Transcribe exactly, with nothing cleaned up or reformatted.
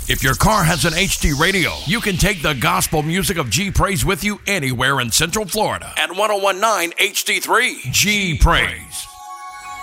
If your car has an H D radio, you can take the gospel music of G Praise with you anywhere in Central Florida at ten nineteen H D three. G Praise.